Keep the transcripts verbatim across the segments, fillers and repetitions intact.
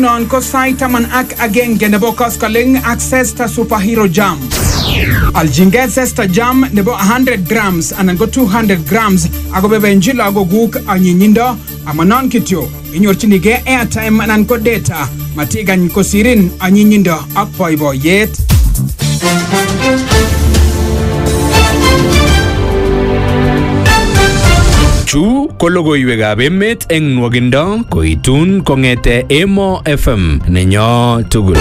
ngunon ko saitaman ak agenge nebo koskoling ak Zesta Superhero Jam. Aljinget Zesta Jam nebo one hundred grams anan ko two hundred grams ako bebenji lagoguk anyinyindo amanon kityo inyorchinige airtime anan ko data matigany kosirin anyinyindo ak boiboiyet. Chu ko logoiwekab emet eng nwogindo koitun kongete Emo F M nenyo tugul.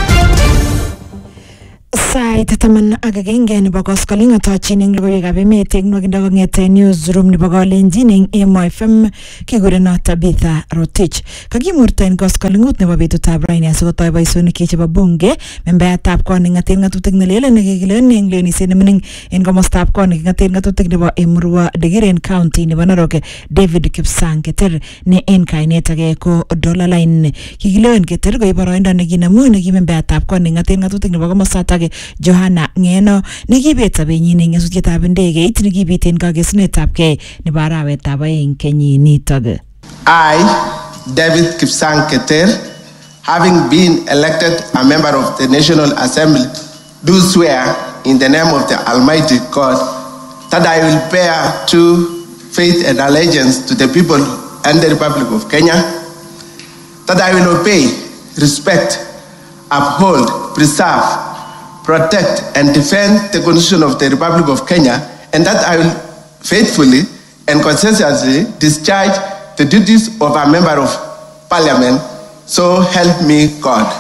Sait taman ak agenge nebo koskoling atochin eng logoiwekab emet eng nwogindo kongete newsroom nebo Kalenjin eng Emo F M kigureno Tabitha Rotich. Kakimurta eng koskolingut nebo betutab raini asikotoi boisionik chebo bunge, membeatab kot nengaten ngatutik nelel nekikilewen eng lewenisiet nemining eng komostab kot nekingaten ngatutik nebo Emurua Digiren County nebo Narok David Kipsang Keter ne en kainet age ko Dollar Line. Kikilewen Keter koib boroindo nekinamu nekimembeatab kot nengaten ngatutik nebo komosata Johanna Ngeno nekibet sabenyin eng nyasutietab ndegeit nekibit eng kagesunetab kei nebo arawetab aeng kenyinitok. I, David Kipsang Keter, having been elected a member of the National Assembly, do swear in the name of the Almighty God that I will bear true faith and allegiance to the people and the Republic of Kenya, that I will obey, respect, uphold, preserve, protect and defend the Constitution of the Republic of Kenya, and that I will faithfully and conscientiously discharge the duties of a member of Parliament. So help me God.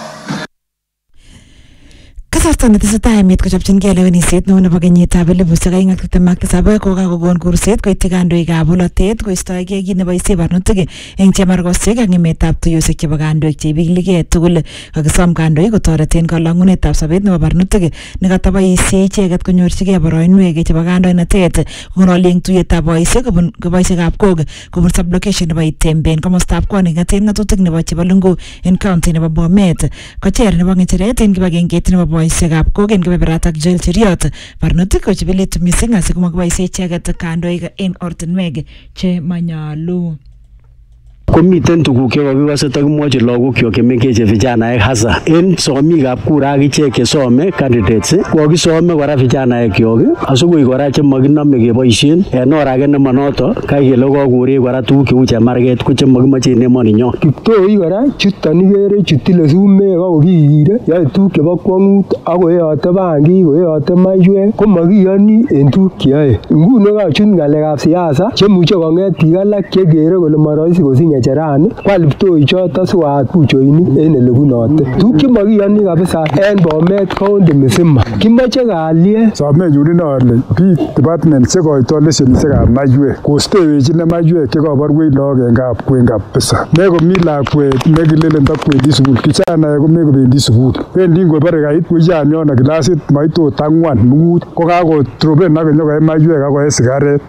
Kasarta netesetai emet kochopchingei lewenisiet neo nebo kenyitab elipusiek aeng ak tiptem ak tisab ko kakokon kurset koityi kandoikab bolotet koistoegei kit neboisie barnotik eng chemargosiek ak emetab tuyosiek chebo kandoik cheibikiligei tugul. Kakisom kandoik kotoreten kolongunetab sobet nebo barnotik nekataboisie icheket konyorchigei boroinwek chebo kandoinatet kong'ololi eng tuyetab boisiek kobun boisiekab kok kobun sublocation nebo Itembe eng komostab kot nengaten ngatutik nebo Chebalungu eng county nebo Bomet. Kocher nebo ng'echeret eng kibagengeit nebo boisiekab kok eng kebeberatak Joel Cheriot barnotik kochibilit mising asikomakiboisie icheket kandoik eng ortinwek che manyalu. Komiten tuguk chekakikose takimwochi lagokyok chemengechen vijanaek hasa en somikab kura ak ichek chesome candidates kokisome kora vijanaekyok asikoi kora chemakinome keboisien en or age nemanoto kai kele kokure kora tuguk cheu chemarget ko chemakimoche en emoni nyo. Kiptoi kora chuton ikere chutile sumek akokikire yoe tuguk chebo kwong'ut akoyote bangik koyote maiywek komakiyoni en tuguk cheyoe. Nguni kachut ng'alekab siasa chemuche kong'et biik alak chekere kole moroisi kosinye cherani kwal Kiptoi choto sikoat buchoinik en elebunote. Tuguk chemakiyoni kabisa en Bomet county misima. Kimoche kalyet. Somenyun inole biik department chekoito lesenisiekab maiywek kostewechin maiywek chekaborwech lagok en kapkwen kabisa. Mekomi lakwet nekilelen takwendi sukul. Kijanaek komekobendi sukul. Wendi ngobore kait wiyan yono kilasit maitot ang'wan mut kokakotroben ak konyokoe maiywek ak koe sigaret.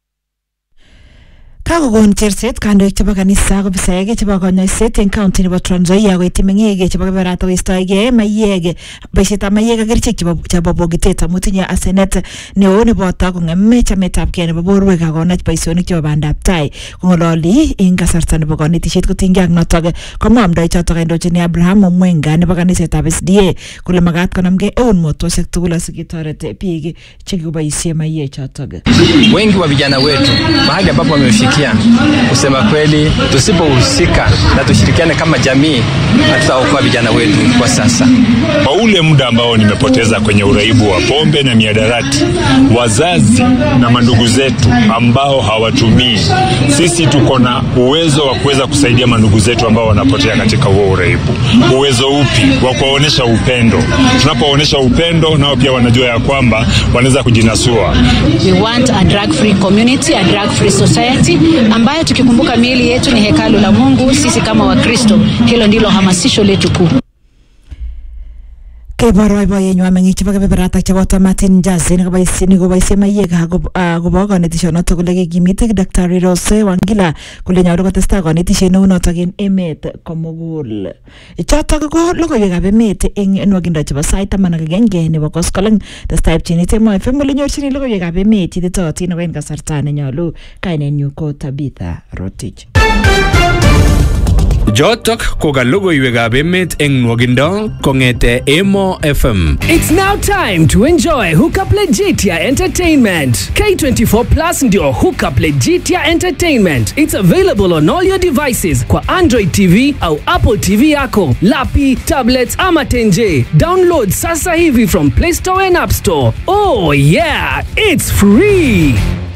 Kakokon cherset kandoik chebo kanisa kobisaeke chebo konyoiset eng county nebo Trans Nzoia koityi meng'ik chebo kebeberata koistoegei mayek boisietab mayek ak kerichek chebo chebo bogitet amu tinye asenet neo neboto kong'em chametabgei nebo borwek ak konach boisionik chebo bandab tai. Kong'ololi eng kasarta nebo konetisiet kotinygei ak notok komwa amdoichotok indochin Abraham Omwenga nebo kanisetab S D A kole magat konamgei eun motosiek tugul asiketoret biik chekikoboisie mayechotok. Wengi wa vijana wetu mahali ambapo wamefikia, kusema kweli, tusipohusika na tushirikiane kama jamii hatutaokoa vijana wetu kwa sasa. Kwa ule muda ambao nimepoteza kwenye uraibu wa pombe na miadarati, wazazi na mandugu zetu ambao hawatumii, sisi tuko na uwezo wa kuweza kusaidia mandugu zetu ambao wanapotea katika huo uraibu. Uwezo upi? Wa kuwaonesha upendo. Tunapowaonesha upendo, nao pia wanajua ya kwamba wanaweza kujinasua. We want a drug free community, a drug free society ambayo tukikumbuka miili yetu ni hekalu la Mungu. Sisi kama Wakristo, hilo ndilo hamasisho letu kuu. Keboroi boyenyu meng'ik chebo kebeberatak cheboto Martin Jazi nikoboisie nikoboisie mayek akobo konetisionotok kole kikimit Daktari Rose Wangila kole nyoru kotestai konetisiet neunotok en emet komugul. Chotok ko logoiwekab emet eng nwogindo chebo sait taman ak agenge nebo koskoling. Testai pchinet Emo F M ole nyorchini logoiwekab emet ititootin nebo en kasarta nenyolu. Kainenyu ko Tabitha Rotich. Jotok ko ka logoiwekab emet eng nwogindo kongete Emo F M. It's now time to enjoy Hookup Legitia Entertainment. K twenty-four Plus ndio Hookup Legitia Entertainment. It's available on all your devices kwa Android T V au Apple T V yako, lapi, tablets ama tenje. Download sasa hivi from Play Store and App Store. Oh yeah, it's free.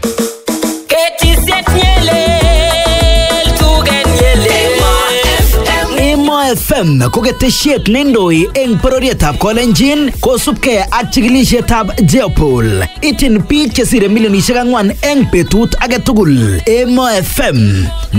Emo F M ko ketesiet nendoi eng pororietab Kolenjin kosubkei ak chikilisietab Jeopol. Itin biik chesire milionisiek ang'wan eng betut age tugul. Emo F M